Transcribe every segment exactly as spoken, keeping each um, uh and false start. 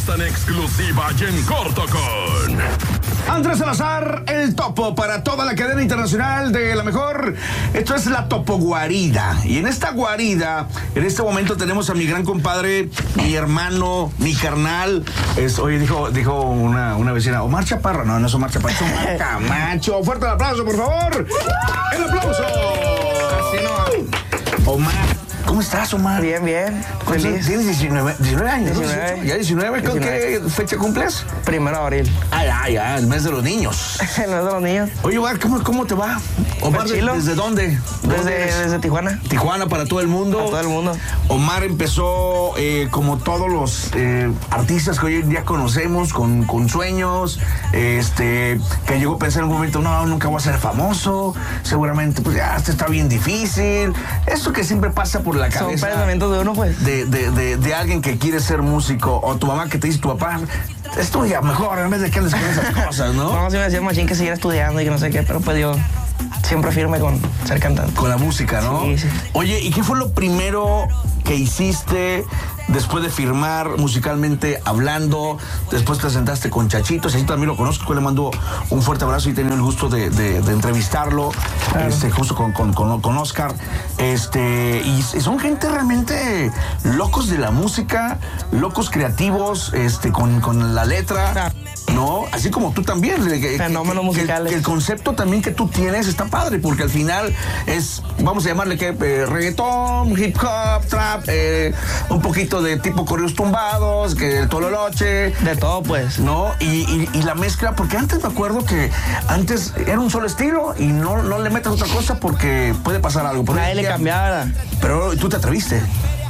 Tan exclusiva y en corto con Andrés Salazar, el topo para toda la cadena internacional de la mejor. Esto es la Topo Guarida. Y en esta guarida, en este momento tenemos a mi gran compadre, mi hermano, mi carnal. Es, oye, dijo, dijo una, una vecina, Omar Chaparro. No, no es Omar Chaparro, es Omar Camacho. Fuerte el aplauso, por favor. El aplauso. Así no. Omar. ¿Cómo estás, Omar? Bien, bien. Feliz. Tienes diecinueve, diecinueve años. diecinueve. ¿No? ¿Ya diecinueve? ¿Con diecinueve. qué fecha cumples? Primero de abril. Ah, ya, ya, el mes de los niños. El mes de los niños. Oye, Omar, ¿cómo, cómo te va? Omar, Pues chilo. ¿desde dónde? ¿Dónde Desde, eres? desde Tijuana. Tijuana para todo el mundo. Para todo el mundo. Omar empezó eh, como todos los eh, artistas que hoy en día conocemos, con, con sueños, este, que llegó a pensar en un momento, no, nunca voy a ser famoso, seguramente, pues ya, esto está bien difícil. Eso que siempre pasa por la Son cabeza pensamientos de uno, pues. de, de, de, de alguien que quiere ser músico, o tu mamá que te dice, tu papá, estudia mejor en vez de que andes con esas cosas, ¿no? No, sí me decía Machín que siguiera estudiando y que no sé qué, pero pues yo siempre firme con ser cantante. Con la música, ¿no? Sí, sí. Oye, ¿y qué fue lo primero que hiciste después de firmar musicalmente hablando? Después te sentaste con Chachito. Chachito también lo conozco, le mando un fuerte abrazo y he tenido el gusto de, de, de entrevistarlo, Claro. este, justo con, con, con, con Oscar. Este, y son gente realmente locos de la música, locos creativos, este, con, con la letra. ¿No? Así como tú también. que- Fenómenos que- musicales. Que el concepto también que tú tienes está padre, porque al final es, vamos a llamarle que eh, reggaetón, hip hop, trap, eh, un poquito de tipo corridos tumbados, que el tololoche, De todo, pues. ¿no? Y, y- y la mezcla, porque antes me acuerdo que antes era un solo estilo y no, no le metas otra cosa porque puede pasar algo. Pero Nadie hoy le día- cambiaba, ¿verdad? Pero tú te atreviste.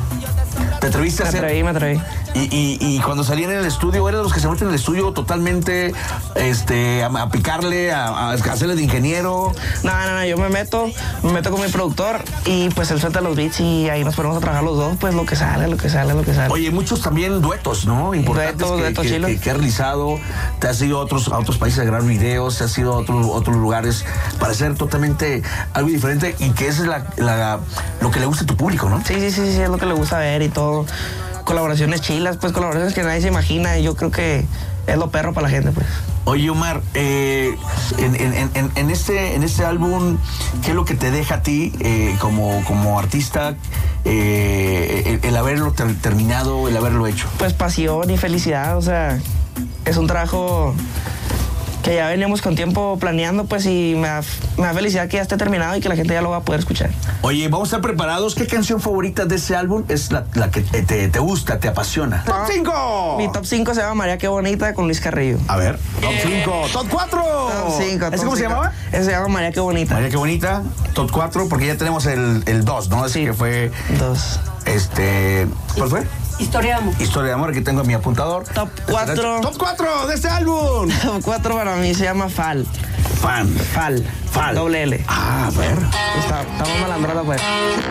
Te atreviste a Me hacer. atreví, me atreví. Y, y, y cuando salían en el estudio, eres de los que se meten en el estudio totalmente este, a, a picarle, a, a hacerle de ingeniero. No, no, no, yo me meto, me meto con mi productor y pues él suelta los beats y ahí nos ponemos a trabajar los dos, pues lo que sale, lo que sale, lo que sale. Oye, muchos también duetos, ¿no? Importantes Duetos, que, duetos que, chilos. que, que has realizado. Te has ido a otros, a otros países a grabar videos, te has ido a otros, otros lugares para hacer totalmente algo diferente y que eso es la, la, lo que le gusta a tu público, ¿no? Sí, sí, sí, sí, es lo que le gusta ver y todo. Colaboraciones chilas, pues colaboraciones que nadie se imagina y yo creo que es lo perro para la gente, pues. Oye, Omar, eh, en, en, en, en, este, en este álbum, ¿qué es lo que te deja a ti eh, como, como artista eh, el, el haberlo ter- terminado, el haberlo hecho? Pues pasión y felicidad, o sea, es un trabajo que ya veníamos con tiempo planeando, pues, y me da, me da felicidad que ya esté terminado y que la gente ya lo va a poder escuchar. Oye, vamos a estar preparados. ¿Qué canción favorita de ese álbum es la, la que te, te, te gusta, te apasiona? ¡Top cinco! Mi top cinco se llama María Qué Bonita con Luis Carrillo. A ver, top cinco. ¡Top cuatro! Top cinco. ¿Ese cómo se llamaba? Ese se llama María Qué Bonita. María, qué bonita. Top cuatro, porque ya tenemos el, el dos, ¿no? Ese Sí. que fue, Dos. este... ¿Cuál fue? Historia de amor. Historia de amor, aquí tengo mi apuntador. Top cuatro. Top cuatro de este álbum. Top cuatro para mí se llama Fal. Fan. Fal. Fal. Doble L. Ah, a ver. Está, estamos malandrada, pues.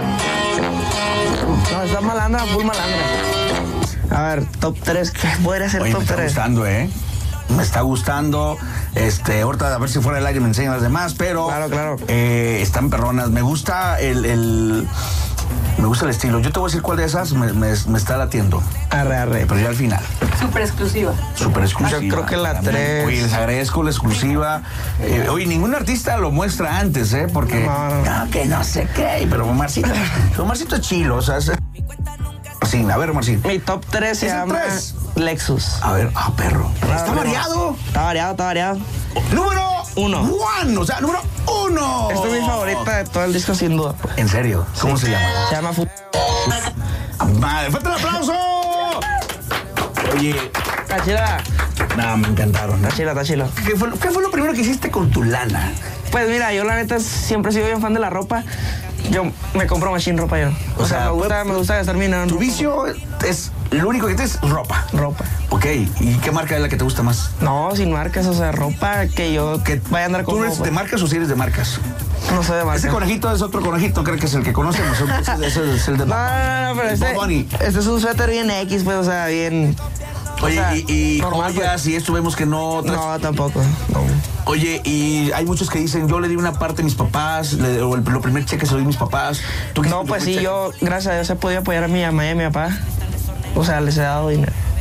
No, está malandra, full malandra. A ver, top tres. ¿Qué podría ser Oye, me top está tres? gustando, ¿eh? Me está gustando. Este, ahorita a ver si fuera el aire me enseñan las demás, pero. Claro, claro. Eh, están perronas. Me gusta el, el. Me gusta el estilo. Yo te voy a decir cuál de esas me, me, me está latiendo. Arre, arre. Pero ya al final. Súper exclusiva. Súper exclusiva. Yo creo que la También. tres. Oye, les agradezco la exclusiva. Eh, oye, ningún artista lo muestra antes, ¿eh? Porque. No, no, no. No, que no sé qué. Pero Omarcito. Omarcito es chilo, o sea. Es... Sí, a ver, Omarcito. Mi top tres se ¿Es el llama tres? Lexus. A ver, ah, perro. Está Ah, variado. Está variado, está variado. Número Uno. One, o sea, número uno. Esta es mi favorita de todo el disco, sin duda. Pues. ¿En serio? ¿Cómo se llama? Se llama Fu... Madre, fuerte el aplauso. Oye, Está chila, no, me encantaron. está chila, está chila. ¿Qué fue, ¿Qué fue lo primero que hiciste con tu lana? Pues mira, yo la neta siempre he sido bien fan de la ropa. Yo me compro machine ropa yo. O, O sea, sea, me gusta, me gusta gastar mi dinero en Tu ropa. vicio es, lo único que tienes es ropa. Ropa. Ok, ¿y qué marca es la que te gusta más? No, sin marcas, o sea, ropa que yo que vaya a andar con. ¿Tú eres de marcas o si eres de marcas? No sé de marcas. Ese conejito es otro conejito, creo que es el que conocemos. Ese, ese es el de No, no, no, pero este, Bob Bunny. este es un suéter bien X, pues, o sea, bien. Oye, o sea, y, y normal, joyas y esto vemos que no... traes- No, tampoco. No. Oye, y hay muchos que dicen, yo le di una parte a mis papás, le- o el, lo primer cheque se lo di a mis papás. ¿Tú qué No, hiciste pues con sí, el cheque? yo, gracias a Dios, he podido apoyar a mi mamá y a mi papá. O sea, les he dado dinero.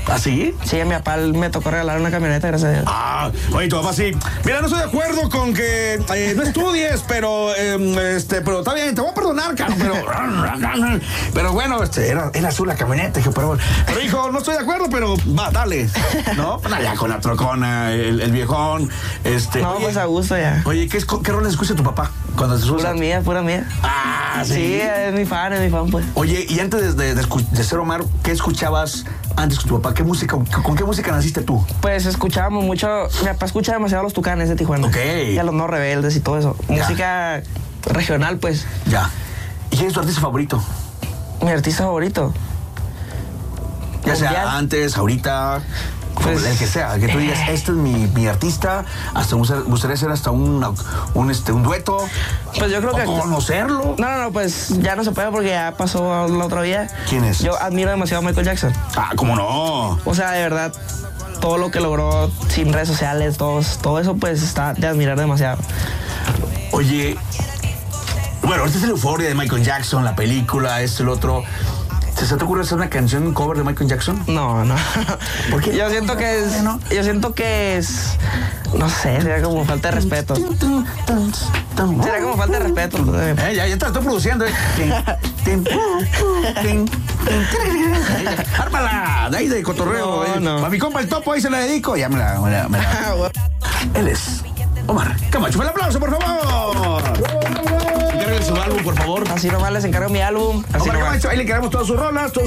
¿Así? Sí, a mi papá me tocó regalar una camioneta, gracias a Dios. Ah, oye, tu papá sí. Mira, no estoy de acuerdo con que eh, no estudies, pero eh, este, pero está bien, te voy a perdonar, caro, pero pero bueno, este, era, era azul la camioneta, dije, pero, pero hijo, no estoy de acuerdo, pero va, dale, ¿no? Ya con la trocona, el, el viejón, este. No, oye, pues a gusto ya. Oye, ¿qué, es, qué roles escucha tu papá cuando te subes? Pura mía, pura mía. Ah, sí. Sí, es mi fan, es mi fan, pues. Oye, y antes de, de, de, escu- de ser Omar, ¿qué escuchabas antes con tu papá? ¿Qué música, con qué música naciste tú? Pues escuchábamos mucho, mi papá escucha demasiado a los Tucanes de Tijuana. Ok. Y a los No Rebeldes y todo eso. Ya. Música regional, pues. Ya. ¿Y quién es tu artista favorito? Mi artista favorito. Ya sea Mundial. antes, ahorita, Pues, el que sea, que tú digas, este es mi, mi artista, hasta me gustaría- gustaría hacer hasta un, un, este, un dueto, Pues yo creo o que... conocerlo. No, no, no, pues ya no se puede porque ya pasó la otra vida. ¿Quién es? Yo admiro demasiado a Michael Jackson. Ah, ¿cómo no? O sea, de verdad, todo lo que logró sin redes sociales, todo, todo eso, pues está de admirar demasiado. Oye, bueno, esta es la euforia de Michael Jackson, la película, esto, el otro. ¿Se te ocurre hacer una canción, un cover de Michael Jackson? No, no. ¿Por qué? Yo siento que es... ¿No? Yo siento que es... No sé, sería como falta de respeto. Sería como falta de respeto. Eh, ya, ya te estoy produciendo. Eh. Tin, tin, tin, tin, tin. ¡Ármala! De ahí de cotorreo. No, eh. no. A mi compa el Topo, ahí se la dedico. Ya me la... Me la, me la. Él es Omar Camacho. ¡Un aplauso, por favor! Encárguenle su álbum, por favor. Así nomás les encargo mi álbum. Así Omar nomás. Camacho, ahí le quedamos todas sus rolas, todos